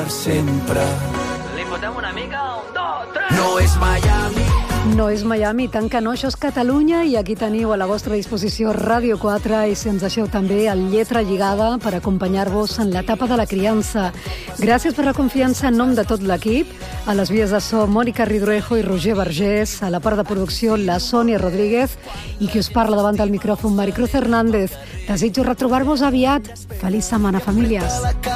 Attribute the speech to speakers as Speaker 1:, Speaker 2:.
Speaker 1: per sempre.
Speaker 2: Li fotem una mica? 1, 2, 3...
Speaker 1: No és Miami.
Speaker 3: No és Miami, tant que no, això és Catalunya i aquí teniu a la vostra disposició Ràdio 4 i si ens deixeu també el Lletra Lligada per acompanyar-vos en l'etapa de la criança. Gràcies per la confiança en nom de tot l'equip, a les vies de so Mònica Ridruejo i Roger Vergés, a la part de producció la Sònia Rodríguez i qui us parla davant del micròfon Maricruz Hernández. Desitjo retrobar-vos aviat. Feliç setmana, famílies.